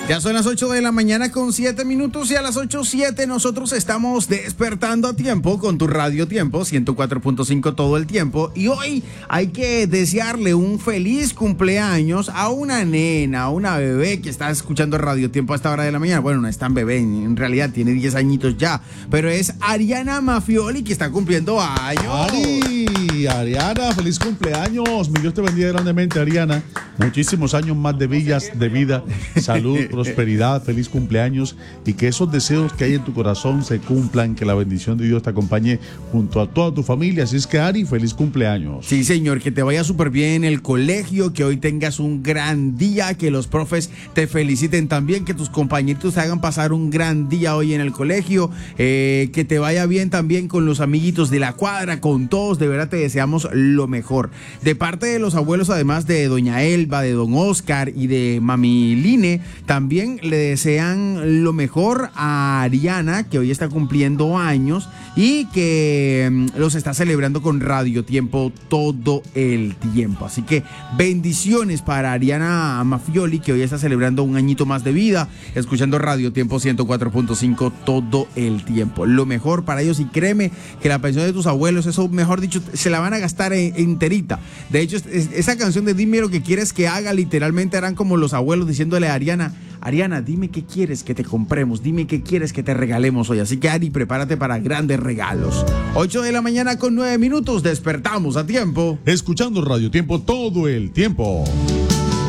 Ya son las 8 de la mañana con 7 minutos y a las 8:07 nosotros estamos despertando a tiempo con tu Radio Tiempo 104.5 todo el tiempo. Y hoy hay que desearle un feliz cumpleaños a una nena, a una bebé que está escuchando Radio Tiempo a esta hora de la mañana. Bueno, no es tan bebé, en realidad tiene 10 añitos ya, pero es Ariana Mafioli, que está cumpliendo años. Ariana, feliz cumpleaños. Mi Dios te bendiga grandemente, Ariana. Muchísimos años más de vida, salud, prosperidad, feliz cumpleaños y que esos deseos que hay en tu corazón se cumplan, que la bendición de Dios te acompañe junto a toda tu familia. Así es que, Ari, feliz cumpleaños. Sí, señor, que te vaya súper bien en el colegio, que hoy tengas un gran día, que los profes te feliciten también, que tus compañeritos te hagan pasar un gran día hoy en el colegio, que te vaya bien también con los amiguitos de la cuadra, con todos, de verdad te deseamos lo mejor. De parte de los abuelos, además de doña Elba, de don Oscar y de mami Line, también le desean lo mejor a Ariana, que hoy está cumpliendo años y que los está celebrando con Radio Tiempo todo el tiempo. Así que bendiciones para Ariana Mafioli, que hoy está celebrando un añito más de vida, escuchando Radio Tiempo 104.5 todo el tiempo. Lo mejor para ellos, y créeme que la pensión de tus abuelos, eso mejor dicho, se la van a gastar enterita. De hecho, esa canción de Dime lo que quieres que haga, literalmente harán como los abuelos diciéndole a Ariana, dime qué quieres que te compremos, dime qué quieres que te regalemos hoy. Así que, Ari, prepárate para grandes regalos. 8 de la mañana con 9 minutos, despertamos a tiempo. Escuchando Radio Tiempo todo el tiempo.